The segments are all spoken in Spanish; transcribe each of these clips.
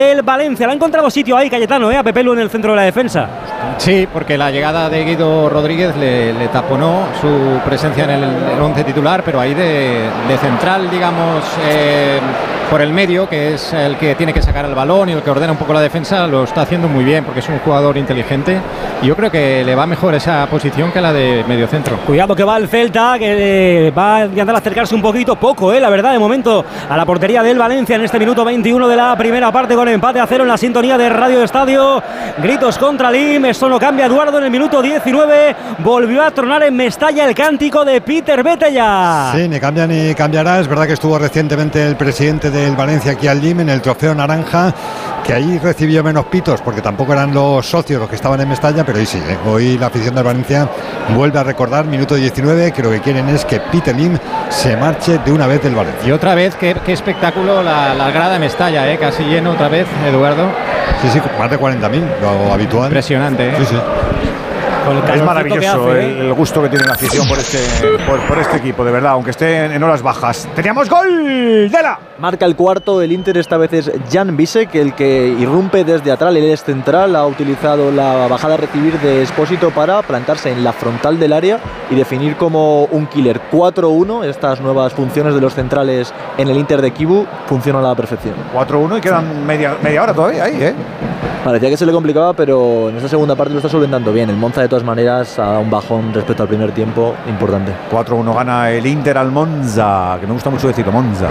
El Valencia, le ha encontrado sitio ahí, Cayetano, a Pepe Lu en el centro de la defensa. Sí, porque la llegada de Guido Rodríguez le taponó su presencia en el 11 titular, pero ahí de central, digamos, por el medio, que es el que tiene que sacar el balón y el que ordena un poco la defensa, lo está haciendo muy bien, porque es un jugador inteligente, y yo creo que le va mejor esa posición que la de mediocentro. Cuidado que va el Celta, que va a intentar acercarse un poquito, poco, la verdad, de momento, a la portería del Valencia en este minuto 21 de la primera parte, con empate a 0 en la sintonía de Radio Estadio. Gritos contra Lim, esto no cambia. Eduardo en el minuto 19 volvió a tronar en Mestalla el cántico de Peter Betella. Sí, ni cambia ni cambiará. Es verdad que estuvo recientemente el presidente del Valencia aquí al Lim en el trofeo naranja, que ahí recibió menos pitos porque tampoco eran los socios los que estaban en Mestalla, pero hoy sí, hoy la afición del Valencia vuelve a recordar, minuto 19, que lo que quieren es que Peter Lim se marche de una vez del Valencia. Y otra vez, qué espectáculo la grada de Mestalla, casi lleno otra vez, Eduardo. Sí, más de 40.000, lo habitual. Impresionante, Sí. Es maravilloso el gusto que tiene la afición por este equipo, de verdad, aunque esté en horas bajas. ¡Teníamos gol! ¡Dela! Marca el cuarto del Inter, esta vez es Jan Bisek, el que irrumpe desde atrás, él es central, ha utilizado la bajada a recibir de Expósito para plantarse en la frontal del área y definir como un killer. 4-1, estas nuevas funciones de los centrales en el Inter de Kivu funcionan a la perfección. 4-1 y quedan media hora todavía ahí, Parecía que se le complicaba, pero en esta segunda parte lo está solventando bien. El Monza, de todas maneras, ha dado un bajón respecto al primer tiempo importante. 4-1 gana el Inter al Monza, que me gusta mucho decirlo, Monza.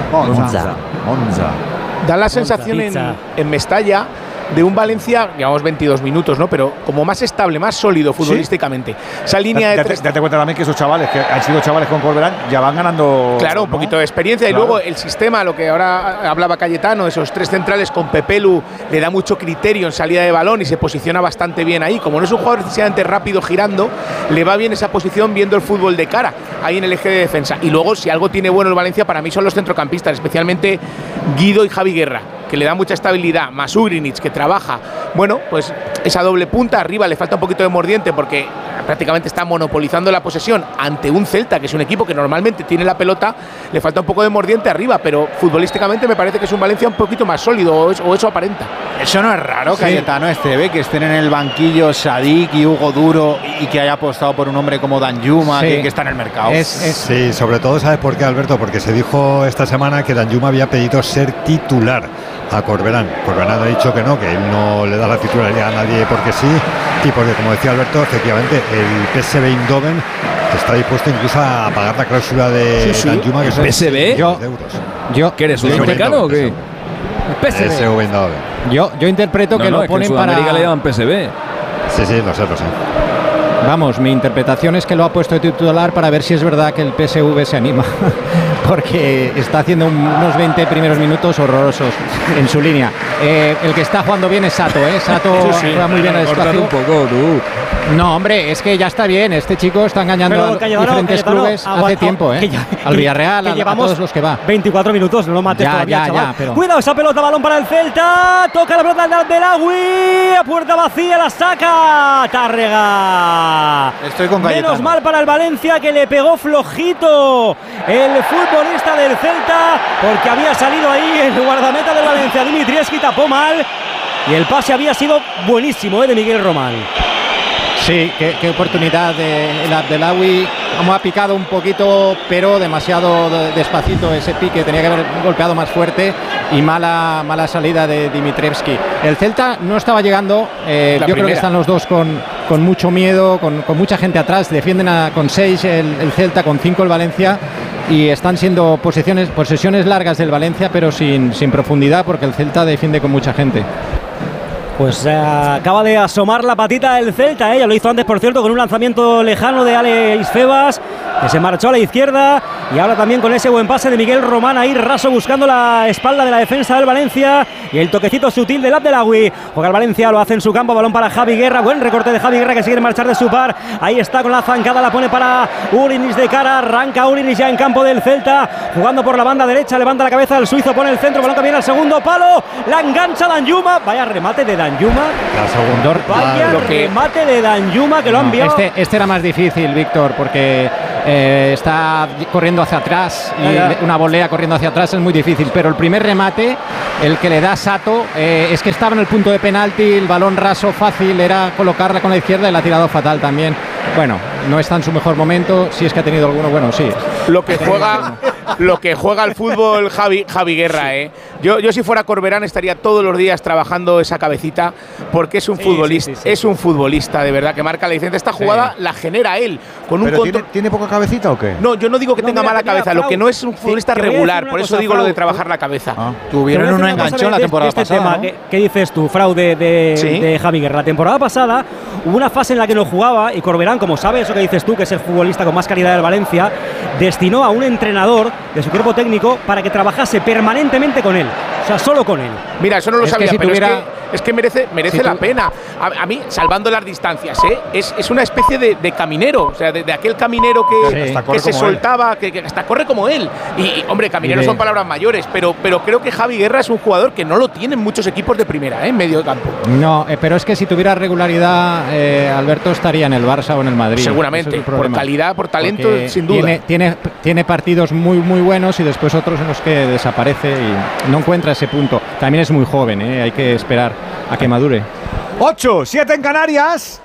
Da la sensación en Mestalla de un Valencia, llevamos 22 minutos, ¿no? Pero como más estable, más sólido futbolísticamente. ¿Sí? Esa línea de tres... Date cuenta también que esos chavales, que han sido chavales con Corberán, ya van ganando... Claro, un poquito de experiencia. Claro. Y luego el sistema, lo que ahora hablaba Cayetano, esos tres centrales con Pepe Lu, le da mucho criterio en salida de balón y se posiciona bastante bien ahí. Como no es un jugador excesivamente rápido girando, le va bien esa posición viendo el fútbol de cara, ahí en el eje de defensa. Y luego, si algo tiene bueno el Valencia, para mí son los centrocampistas, especialmente Guido y Javi Guerra, que le da mucha estabilidad, más Ugrinic, que trabaja. Bueno, pues esa doble punta arriba le falta un poquito de mordiente porque prácticamente está monopolizando la posesión ante un Celta, que es un equipo que normalmente tiene la pelota, le falta un poco de mordiente arriba, pero futbolísticamente me parece que es un Valencia un poquito más sólido, o eso aparenta. Eso no es raro, sí. Cayetano Esteve, que estén en el banquillo Sadik y Hugo Duro y que haya apostado por un hombre como Danjuma, que está en el mercado. Sí, sobre todo, ¿sabes por qué, Alberto? Porque se dijo esta semana que Danjuma había pedido ser titular a Corberán. Corberán ha dicho que no, que él no le da la titularidad a nadie porque sí, y porque, como decía Alberto, efectivamente el PSV Eindhoven está dispuesto incluso a pagar la cláusula de Danjuma, que son ¿PSV? Yo ¿qué eres, un americano o qué? PSV Eindhoven. Yo interpreto que lo ponen para... En Sudamérica le llaman PSV. Sí, lo sé. Vamos, mi interpretación es que lo ha puesto de titular para ver si es verdad que el PSV se anima, porque está haciendo unos 20 primeros minutos horrorosos en su línea. El que está jugando bien es Sato, Sato juega muy bien al espacio. Un poco, tú. No, hombre, es que ya está bien. Este chico está engañando a diferentes clubes hace tiempo, al Villarreal, a todos los que va. 24 minutos, no lo mates todavía, chaval. Pero... Cuidado esa pelota, balón para el Celta. Toca la pelota del Abdelawi. A puerta vacía, la saca Tárrega. Estoy con Cayetano. Menos mal para el Valencia, que le pegó flojito el futbolista del Celta, porque había salido ahí el guardameta del Valencia, Dimitrievski, tapó mal. Y el pase había sido buenísimo, de Miguel Román. Sí, qué oportunidad del Abdelawi. Ha picado un poquito, pero demasiado despacito ese pique. Tenía que haber golpeado más fuerte y mala salida de Dimitrievski. El Celta no estaba llegando. Yo creo que están los dos con mucho miedo, con mucha gente atrás. Defienden con 6 el Celta, con 5 el Valencia. Y están siendo posesiones largas del Valencia, pero sin profundidad, porque el Celta defiende con mucha gente. Pues acaba de asomar la patita del Celta, ya lo hizo antes, por cierto, con un lanzamiento lejano de Alex Febas, que se marchó a la izquierda, y ahora también con ese buen pase de Miguel Román ahí raso buscando la espalda de la defensa del Valencia, y el toquecito sutil del Abdelawi. Juega el Valencia, lo hace en su campo, balón para Javi Guerra, buen recorte de Javi Guerra, que sigue marchar de su par, ahí está con la zancada, la pone para Ugrinic de cara, arranca Ugrinic ya en campo del Celta, jugando por la banda derecha, levanta la cabeza del suizo, pone el centro, balón que viene al segundo palo, la engancha Danjuma, vaya remate de Danjuma. Vaya remate de Danjuma, que lo ha enviado. Este era más difícil, Víctor, porque está corriendo hacia atrás y una volea corriendo hacia atrás es muy difícil, pero el primer remate, el que le da Sato, es que estaba en el punto de penalti, el balón raso fácil, era colocarla con la izquierda y la ha tirado fatal también. Bueno, no está en su mejor momento, si es que ha tenido alguno, bueno, sí. Lo que juega el fútbol Javi Guerra, ¿eh? Yo si fuera Corberán estaría todos los días trabajando esa cabecita, porque es un futbolista, es un futbolista de verdad que marca la diferencia. Esta jugada la genera él con un control. ¿Tiene poca cabecita o qué? No, yo no digo que tenga mala cabeza, lo que no es un futbolista regular, por eso digo lo de trabajar la cabeza. Tuvieron un enganchón la temporada pasada. ¿no? ¿Qué dices tú, Frau, de Javi Guerra? La temporada pasada hubo una fase en la que no jugaba y Corberán, como sabe eso que dices tú, que es el futbolista con más calidad del Valencia, destinó a un entrenador de su cuerpo técnico para que trabajase permanentemente con él. O sea, solo con él. Mira, eso no lo sabía, pero es que merece la pena. A mí, salvando las distancias, es una especie de caminero, o sea, de aquel caminero que se soltaba, que hasta corre como él. Y hombre, caminero son palabras mayores, pero creo que Javi Guerra es un jugador que no lo tienen muchos equipos de primera, en medio campo. No, pero es que si tuviera regularidad, Alberto estaría en el Barça o en el Madrid. Seguramente, por calidad, por talento, sin duda. Tiene partidos muy buenos y después otros en los que desaparece y no encuentra ese punto. También es muy joven, hay que esperar a que madure. 8, 7 en Canarias.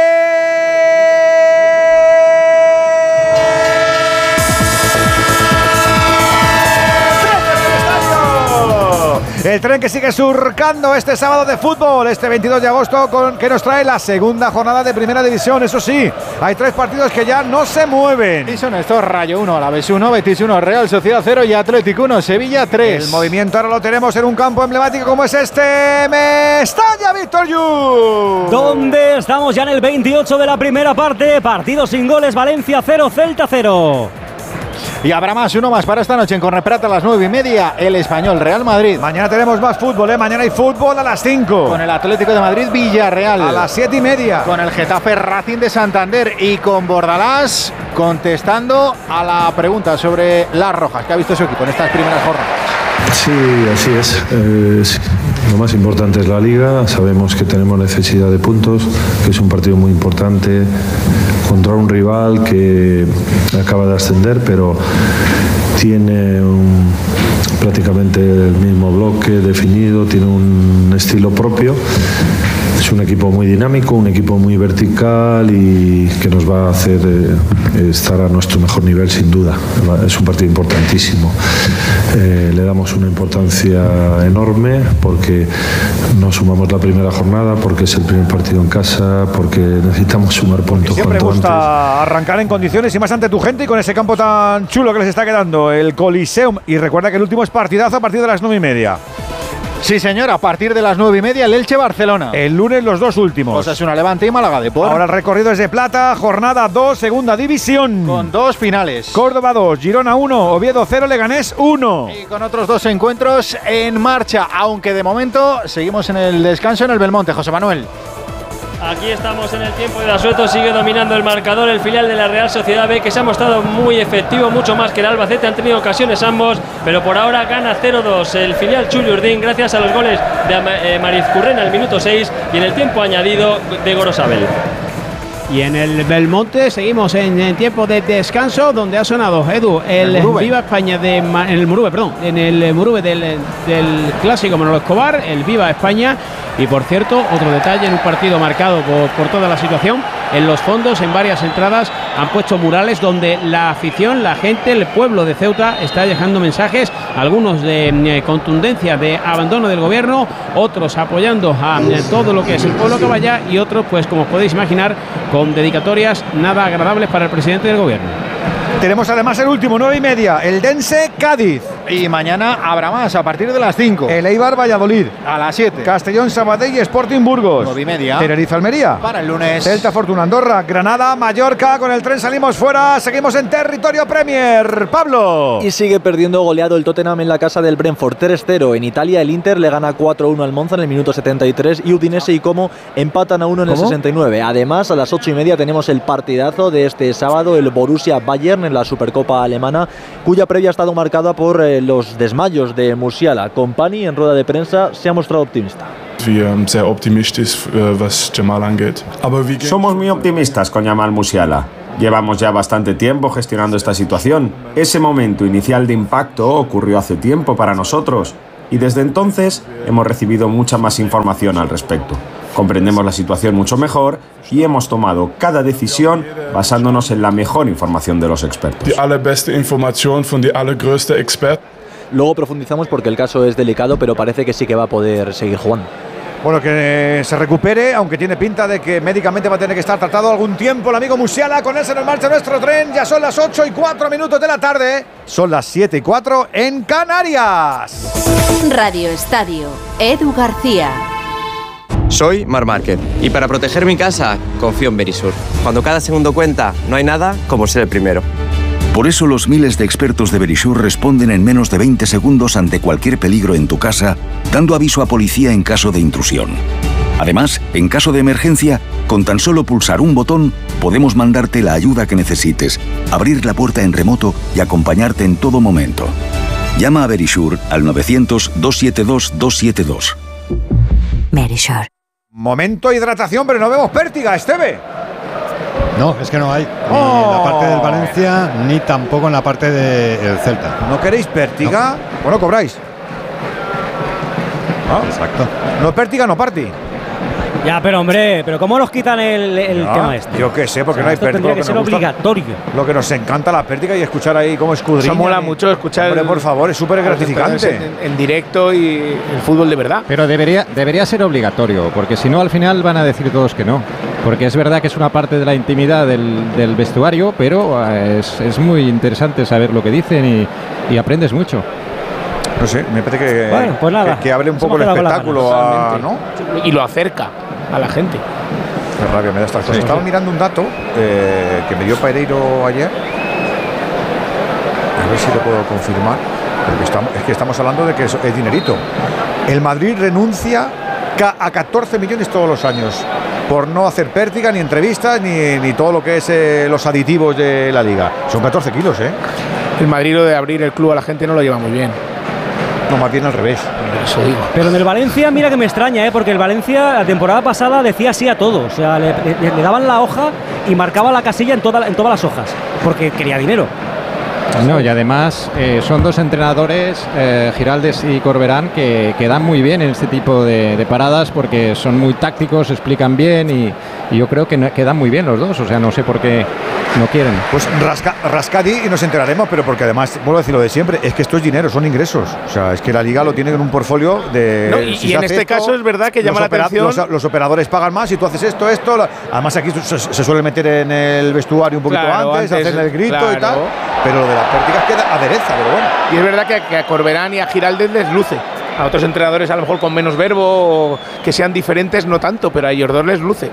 El tren que sigue surcando este sábado de fútbol, este 22 de agosto, que nos trae la segunda jornada de Primera División. Eso sí, hay 3 partidos que ya no se mueven. Y son estos: Rayo 1, Alavés 1, Betis 1, Real Sociedad 0 y Atlético 1, Sevilla 3. El movimiento ahora lo tenemos en un campo emblemático como es este Mestalla Víctor Yu. ¿Dónde estamos ya en el 28 de la primera parte? Partido sin goles, Valencia 0, Celta 0. Y habrá uno más para esta noche en Correprata a las 9:30, el Español Real Madrid. Mañana tenemos más fútbol, mañana hay fútbol a las 5. Con el Atlético de Madrid Villarreal. A las 7:30. Con el Getafe Racing de Santander y con Bordalás contestando a la pregunta sobre las rojas que ha visto su equipo en estas primeras jornadas. Sí, así es. Lo más importante es la Liga. Sabemos que tenemos necesidad de puntos, que es un partido muy importante contra un rival que acaba de ascender, pero tiene prácticamente el mismo bloque definido, tiene un estilo propio. Es un equipo muy dinámico, un equipo muy vertical y que nos va a hacer estar a nuestro mejor nivel sin duda. Es un partido importantísimo. Le damos una importancia enorme porque no sumamos la primera jornada, porque es el primer partido en casa, porque necesitamos sumar puntos. Siempre gusta arrancar en condiciones y más ante tu gente y con ese campo tan chulo que les está quedando, el Coliseum. Y recuerda que el último es partidazo a partir de las 9:30. Sí, señor, a partir de las 9:30 el Elche-Barcelona. El lunes los 2 últimos. Osasuna Levante y Málaga Depor. Ahora el recorrido es de plata, jornada 2, segunda división. Con 2 finales. Córdoba 2, Girona 1, Oviedo 0, Leganés 1. Y con otros 2 encuentros en marcha, aunque de momento seguimos en el descanso en el Belmonte. José Manuel. Aquí estamos en el tiempo de asueto, sigue dominando el marcador el filial de la Real Sociedad B, que se ha mostrado muy efectivo, mucho más que el Albacete, han tenido ocasiones ambos, pero por ahora gana 0-2 el filial Chuli Urdín gracias a los goles de Marizcurrena al minuto 6 y en el tiempo añadido de Gorosabel. Y en el Belmonte seguimos en tiempo de descanso, donde ha sonado, Edu, el Viva España en el Murube del clásico Manolo Escobar, el Viva España. Y por cierto, otro detalle, en un partido marcado por toda la situación, en los fondos, en varias entradas, han puesto murales donde la afición, la gente, el pueblo de Ceuta está dejando mensajes, algunos de contundencia, de abandono del gobierno, otros apoyando a todo lo que es el pueblo que vaya y otros, pues como os podéis imaginar, con dedicatorias nada agradables para el presidente del gobierno. Tenemos además el último, 9:30, el Dense Cádiz. Y mañana habrá más a partir de las 5. El Eibar Valladolid. A las 7. Castellón Sabadell y Sporting Burgos. 9:30. Tenerife Almería. Para el lunes. Celta Fortuna Andorra. Granada Mallorca. Con el tren salimos fuera. Seguimos en territorio Premier. Pablo. Y sigue perdiendo goleado el Tottenham en la casa del Brentford 3-0. En Italia el Inter le gana 4-1 al Monza en el minuto 73 y Udinese y Como empatan a 1 en el 69. Además, a las 8:30 tenemos el partidazo de este sábado, el Borussia Bayern en la Supercopa alemana, cuya previa ha estado marcada por los desmayos de Musiala. Company en rueda de prensa se ha mostrado optimista. Somos muy optimistas con Jamal Musiala. Llevamos ya bastante tiempo gestionando esta situación. Ese momento inicial de impacto ocurrió hace tiempo para nosotros y desde entonces hemos recibido mucha más información al respecto. Comprendemos la situación mucho mejor y hemos tomado cada decisión basándonos en la mejor información de los expertos. Luego profundizamos porque el caso es delicado, pero parece que sí que va a poder seguir jugando. Bueno, que se recupere, aunque tiene pinta de que médicamente va a tener que estar tratado algún tiempo el amigo Musiala. Con él se nos marcha nuestro tren. Ya son las 8:04 de la tarde. Son las 7:04 en Canarias. Radio Estadio, Edu García. Soy Marc Márquez y para proteger mi casa confío en Verisur. Cuando cada segundo cuenta, no hay nada como ser el primero. Por eso los miles de expertos de Verisur responden en menos de 20 segundos ante cualquier peligro en tu casa, dando aviso a policía en caso de intrusión. Además, en caso de emergencia, con tan solo pulsar un botón, podemos mandarte la ayuda que necesites, abrir la puerta en remoto y acompañarte en todo momento. Llama a Verisur al 900-272-272. Verisur. Momento hidratación, pero no vemos pértiga, Esteve. No, es que no hay. Ni en la parte del Valencia, ni tampoco en la parte del Celta. ¿No queréis pértiga? No. Bueno, cobráis. Exacto. No pértiga, no party. Ya, pero hombre, pero ¿cómo nos quitan el tema este? Yo qué sé, porque no hay esto pértiga. Tendría que ser obligatorio. Lo que nos encanta la pértiga y escuchar ahí cómo escudriña. Eso mola mucho escuchar. Hombre, por favor, es súper gratificante. En directo y el fútbol de verdad. Pero debería ser obligatorio, porque si no al final van a decir todos que no. Porque es verdad que es una parte de la intimidad del vestuario, pero es muy interesante saber lo que dicen y aprendes mucho. No sé, me parece que, bueno, pues nada, que hable un poco el espectáculo, ¿no? Y lo acerca a la gente. Qué rabia me da estas cosas. Estaba mirando un dato que me dio Pereiro ayer. A ver si lo puedo confirmar. Porque estamos hablando de que es dinerito. El Madrid renuncia a 14 millones todos los años por no hacer pértiga, ni entrevistas, ni todo lo que es los aditivos de la liga. Son 14 kilos, ¿eh? El Madrid, lo de abrir el club a la gente, no lo lleva muy bien. No, más bien al revés. Eso digo. Pero en el Valencia, mira que me extraña, porque el Valencia la temporada pasada decía sí a todo. O sea, le daban la hoja y marcaba la casilla en todas las hojas, porque quería dinero. No, y además son dos entrenadores, Giraldez y Corberán, que dan muy bien en este tipo de paradas porque son muy tácticos, explican bien y yo creo que dan muy bien los dos. O sea, no sé por qué no quieren. Pues rascadí y nos enteraremos, pero porque además, vuelvo a decir lo de siempre, es que esto es dinero, son ingresos. O sea, es que la Liga lo tiene en un portfolio de... No, y en este caso es verdad que llama la atención... Los operadores pagan más y tú haces esto. Además aquí se suele meter en el vestuario un poquito antes, hacen el grito y tal. Pero lo de las pértigas queda adereza, pero bueno. Y es verdad que a Corberán y a Giraldez les luce. A otros entrenadores a lo mejor con menos verbo o que sean diferentes no tanto, pero a ellos dos les luce.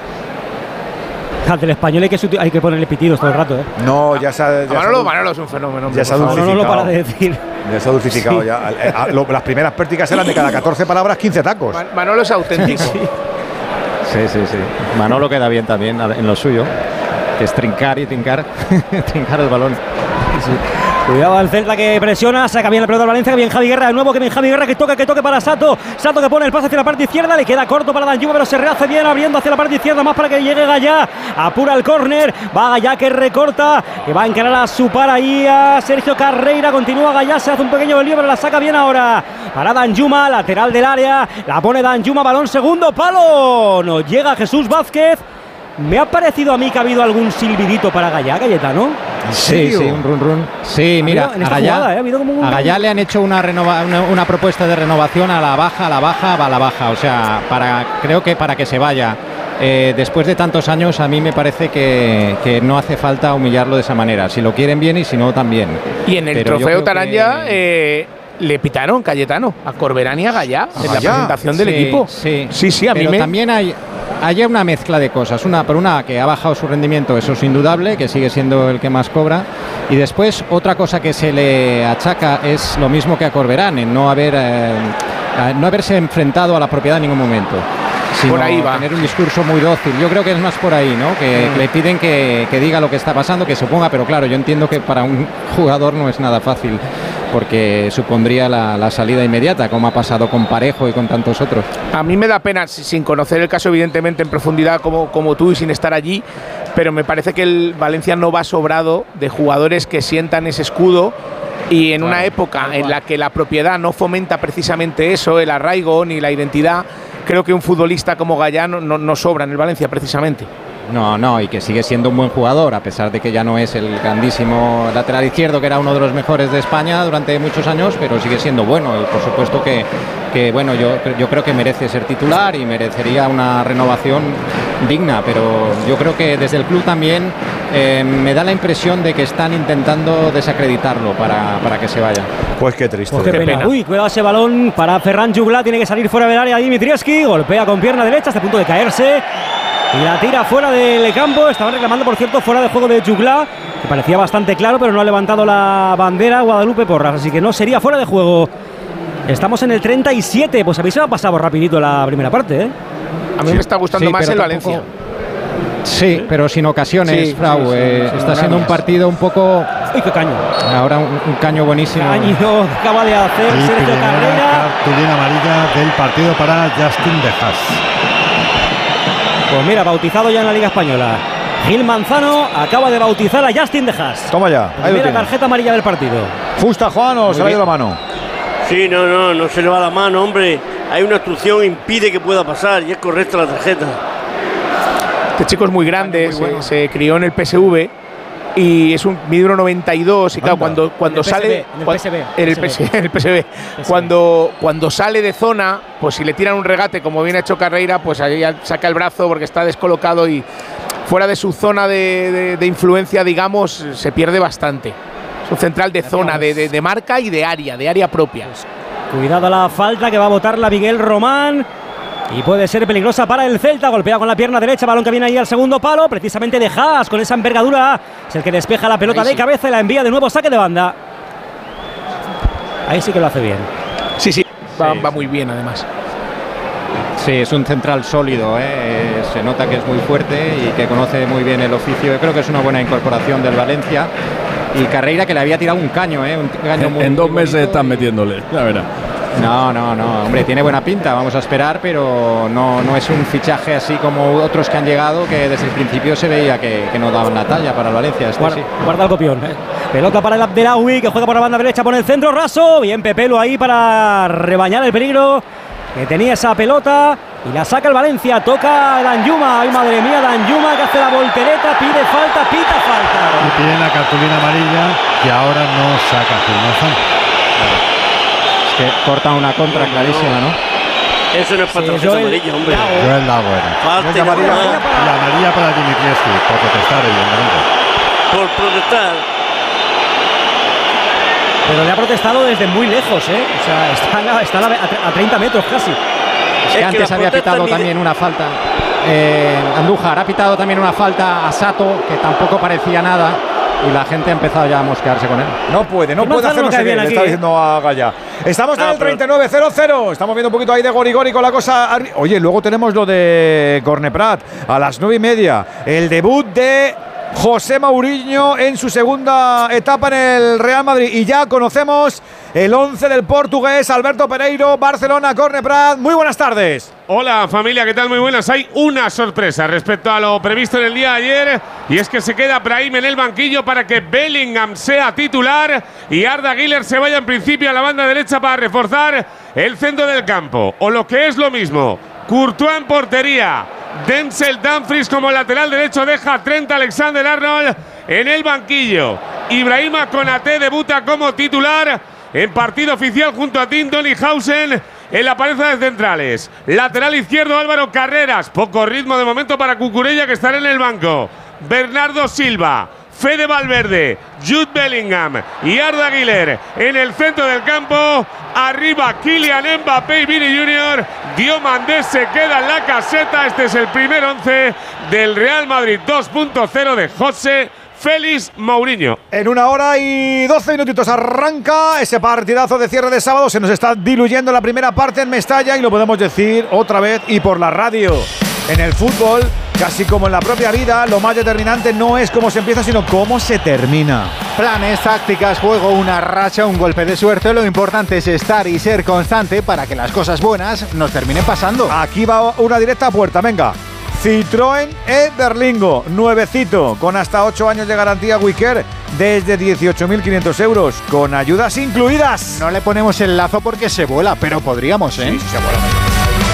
Del español hay que ponerle pitidos todo el rato, ¿eh? No, ya se ha... Manolo es un fenómeno. Ya se ha dulcificado. No lo para de decir. Ya se ha dulcificado, sí. Ya. Las primeras pértigas eran de cada 14 palabras, 15 tacos. Manolo es auténtico. Sí. Manolo queda bien también en lo suyo, que es trincar y trincar el balón. Sí. Cuidado al Celta que presiona, saca bien el pelota del Valencia, que bien Javi Guerra de nuevo, que bien Javi Guerra que toque para Sato que pone el pase hacia la parte izquierda, le queda corto para Danjuma, pero se rehace bien abriendo hacia la parte izquierda, más para que llegue Gallá, apura el córner, va Gallá que recorta, que va a encarar a su par ahí a Sergio Carreira, continúa Gallá, se hace un pequeño lío, pero la saca bien ahora para Danjuma, lateral del área, la pone Danjuma, balón segundo palo, no llega Jesús Vázquez. Me ha parecido a mí que ha habido algún silbidito para Gallá, Cayetano. Sí, un run. Sí, mira, a Gallá le han hecho una propuesta de renovación a la baja. O sea, creo que para que se vaya. Después de tantos años, a mí me parece que no hace falta humillarlo de esa manera. Si lo quieren bien y si no, también. Y en el trofeo Taranja le pitaron, Cayetano, a Corberán y a Gallá en la presentación del equipo. Sí, a mí también hay una mezcla de cosas. Por una que ha bajado su rendimiento, eso es indudable, que sigue siendo el que más cobra. Y después, otra cosa que se le achaca es lo mismo que a Corberán, en no haberse enfrentado a la propiedad en ningún momento. Sino por ahí va. Tener un discurso muy dócil. Yo creo que es más por ahí, ¿no? Que le piden que diga lo que está pasando, que se ponga, pero claro, yo entiendo que para un jugador no es nada fácil porque supondría la salida inmediata, como ha pasado con Parejo y con tantos otros. A mí me da pena, sin conocer el caso evidentemente en profundidad como tú y sin estar allí, pero me parece que el Valencia no va sobrado de jugadores que sientan ese escudo, y en una época en la que la propiedad no fomenta precisamente eso, el arraigo ni la identidad, creo que un futbolista como Gallán no sobra en el Valencia precisamente. No, y que sigue siendo un buen jugador, a pesar de que ya no es el grandísimo lateral izquierdo, que era uno de los mejores de España durante muchos años, pero sigue siendo bueno, y por supuesto que bueno, yo creo que merece ser titular y merecería una renovación digna, pero yo creo que desde el club también me da la impresión de que están intentando desacreditarlo para que se vaya. Pues qué triste. Pues qué pena. Uy, cuidado ese balón para Ferran Jugla, tiene que salir fuera del área Dimitrievski, golpea con pierna derecha, hasta el punto de caerse. Y la tira fuera del campo. Estaban reclamando, por cierto, fuera de juego de Jugla, que parecía bastante claro, pero no ha levantado la bandera Guadalupe Porras, así que no sería fuera de juego. Estamos en el 37. Pues a mí se me ha pasado rapidito la primera parte, ¿eh? A mí me está gustando más el Valencia. Sí, pero sin ocasiones, sí, Frau. Está siendo un partido un poco... ¡Uy, qué caño! Ahora un caño buenísimo. Caño que acaba de hacer Sergio Carrera. Cartulina amarilla del partido para Justin De Haas. Pues mira, bautizado ya en la Liga Española. Gil Manzano acaba de bautizar a Justin De Haas. Toma ya. Primera tarjeta amarilla del partido. ¿Justa, Juan, o se le ha ido la mano? Sí, no se le va la mano, hombre. Hay una obstrucción, impide que pueda pasar y es correcta la tarjeta. Este chico es muy grande, se crió en el PSV y es un mide 1,92 y claro, cuando sale en el PSV, cuando sale de zona, pues si le tiran un regate como bien ha hecho Carreira, pues ahí saca el brazo porque está descolocado y fuera de su zona de influencia, digamos, se pierde bastante. Es un central de zona, de marca y de área propia. Cuidado a la falta que va a botar la Miguel Román. Y puede ser peligrosa para el Celta. Golpea con la pierna derecha, balón que viene ahí al segundo palo. Precisamente De Haas, con esa envergadura, es el que despeja la pelota de cabeza y la envía de nuevo saque de banda. Ahí sí que lo hace bien. Sí, va muy bien además. Sí, es un central sólido, se nota que es muy fuerte y que conoce muy bien el oficio. Yo creo que es una buena incorporación del Valencia. Y Carreira, que le había tirado un caño, un caño muy en 2 meses están metiéndole, la verdad. No, hombre, tiene buena pinta, vamos a esperar, pero no es un fichaje así como otros que han llegado, que desde el principio se veía que no daban la talla para el Valencia. Guarda el copión. Pelota para el Abdelawi, que juega por la banda derecha, pone el centro raso. Bien Pepelu ahí para rebañar el peligro que tenía esa pelota. Y la saca el Valencia, toca Danjuma. Ay, madre mía, Danjuma que hace la voltereta, pide falta, pita falta. Y piden la cartulina amarilla, que ahora no saca Gil Manzano. Que corta una contra clarísima, ¿no? Eso no es para tarjeta amarilla, hombre. Joel Daguer. Falta la amarilla para Dimitrievski, por protestar, evidentemente. Por protestar. Pero le ha protestado desde muy lejos, ¿eh? O sea, está a 30 metros casi. Es que antes había pitado también una falta. Andújar ha pitado también una falta a Sato, que tampoco parecía nada. Y la gente ha empezado ya a mosquearse con él. No puede hacer no sé qué, le está diciendo a Gaya. Estamos en el 39-0-0. Estamos viendo un poquito ahí de Gori con la cosa. Oye, luego tenemos lo de Corneprat a las 9:30. El debut de José Mourinho en su segunda etapa en el Real Madrid. Y ya conocemos el 11 del portugués Alberto Pereiro, Barcelona, Corneprat. Muy buenas tardes. Hola familia, ¿qué tal? Muy buenas. Hay una sorpresa respecto a lo previsto en el día de ayer, y es que se queda Brahim en el banquillo para que Bellingham sea titular y Arda Güler se vaya en principio a la banda derecha para reforzar el centro del campo. O lo que es lo mismo, Courtois en portería, Denzel Dumfries como lateral derecho, deja a Trent Alexander-Arnold en el banquillo. Ibrahima Konaté debuta como titular en partido oficial junto a Tim Donninghausen en la pareja de centrales. Lateral izquierdo Álvaro Carreras, poco ritmo de momento para Cucurella, que estará en el banco. Bernardo Silva, Fede Valverde, Jude Bellingham y Arda Güler en el centro del campo. Arriba Kylian Mbappé y Vini Junior. Diomandé se queda en la caseta. Este es el primer 11 del Real Madrid 2.0 de José Félix Mourinho. En 1 hora y 12 minutitos arranca ese partidazo de cierre de sábado. Se nos está diluyendo la primera parte en Mestalla y lo podemos decir otra vez y por la radio. En el fútbol, casi como en la propia vida, lo más determinante no es cómo se empieza, sino cómo se termina. Planes, tácticas, juego, una racha, un golpe de suerte. Lo importante es estar y ser constante para que las cosas buenas nos terminen pasando. Aquí va una directa a puerta, venga. Citroën Berlingo, nuevecito, con hasta 8 años de garantía Wicker, desde 18.500 euros, con ayudas incluidas. No le ponemos el lazo porque se vuela, pero podríamos, ¿eh? Sí, se vuela.